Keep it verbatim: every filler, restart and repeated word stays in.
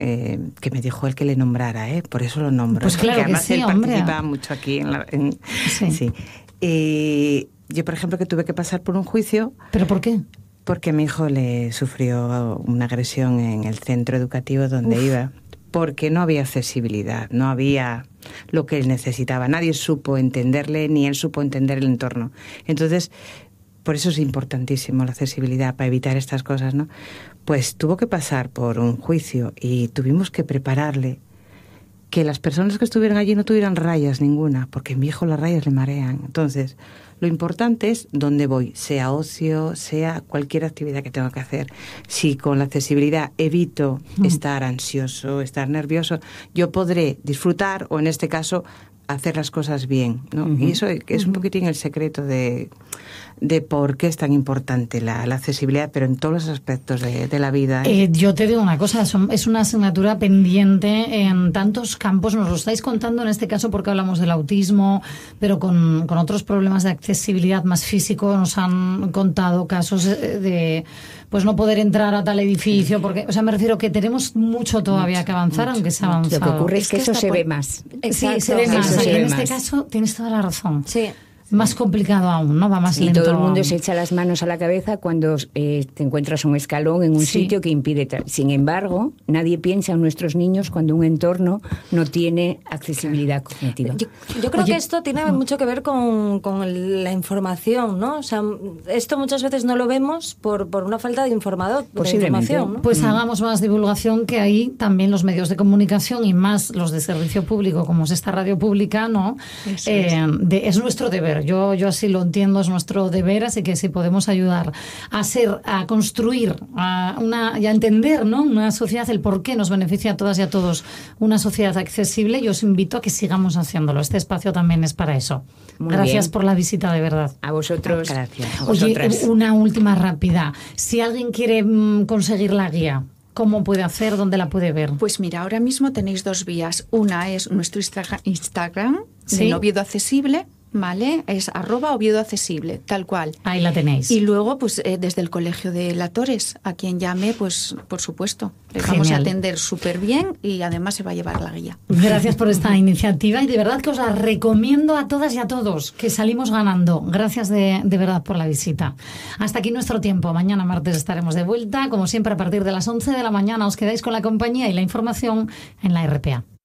eh, que me dijo él que le nombrara, ¿eh? Por eso lo nombro. Pues claro que además que sí, él hombre. participaba mucho aquí. En la, en, sí. sí. Eh, yo, por ejemplo, que tuve que pasar por un juicio. ¿Pero por qué? Porque a mi hijo le sufrió una agresión en el centro educativo donde Uf. iba. Porque no había accesibilidad, no había lo que él necesitaba. Nadie supo entenderle, ni él supo entender el entorno. Entonces, por eso es importantísimo la accesibilidad, para evitar estas cosas, ¿no? Pues tuvo que pasar por un juicio y tuvimos que prepararle que las personas que estuvieran allí no tuvieran rayas ninguna, porque a mi hijo las rayas le marean. Entonces, lo importante es dónde voy, sea ocio, sea cualquier actividad que tenga que hacer. Si con la accesibilidad evito mm. estar ansioso, estar nervioso, yo podré disfrutar o, en este caso, hacer las cosas bien, ¿no? Uh-huh. Y eso es un poquitín el secreto de, de por qué es tan importante la, la accesibilidad, pero en todos los aspectos de, de la vida. ¿eh? Eh, yo te digo una cosa, son, es una asignatura pendiente en tantos campos. Nos lo estáis contando en este caso porque hablamos del autismo, pero con, con otros problemas de accesibilidad más físico nos han contado casos de, de pues no poder entrar a tal edificio, porque, o sea, me refiero que tenemos mucho todavía mucho, que avanzar, mucho, aunque se ha avanzado. Lo que ocurre es, es que, que eso se por... ve más. Exacto. Sí, se ve más. Eso se y ve en más. este caso tienes toda la razón. Sí. Más complicado aún, ¿no? Va más sí, lento. Todo el mundo se echa las manos a la cabeza cuando eh, te encuentras un escalón en un sí. sitio que impide. Sin embargo, nadie piensa en nuestros niños cuando un entorno no tiene accesibilidad cognitiva. Yo, yo creo Oye, que esto tiene mucho que ver con, con el, la información, ¿no? O sea, esto muchas veces no lo vemos por, por una falta de, informador, de información, ¿no? Pues mm. hagamos más divulgación, que ahí también los medios de comunicación y más los de servicio público, como es esta radio pública, ¿no? Eh, es. De, es nuestro deber. Yo, yo así lo entiendo, es nuestro deber, así que si podemos ayudar a ser, a construir, a una, y a entender, ¿no? Una sociedad, el por qué nos beneficia a todas y a todos una sociedad accesible, yo os invito a que sigamos haciéndolo. Este espacio también es para eso. Muy Gracias bien. Por la visita, de verdad. A vosotros. Gracias. A Oye, una última rápida. Si alguien quiere mmm, conseguir la guía, ¿cómo puede hacer? ¿Dónde la puede ver? Pues mira, ahora mismo tenéis dos vías. Una es nuestro Instagram, ¿sí? de Oviedo Accesible, ¿vale? Es arroba Oviedo Accesible, tal cual. Ahí la tenéis. Y luego, pues eh, desde el Colegio de Latores, a quien llame, pues por supuesto, les vamos a atender súper bien y además se va a llevar la guía. Gracias por esta iniciativa y de verdad que os la recomiendo a todas y a todos, que salimos ganando. Gracias de, de verdad por la visita. Hasta aquí nuestro tiempo. Mañana martes estaremos de vuelta, como siempre a partir de las once de la mañana. Os quedáis con la compañía y la información en la R P A.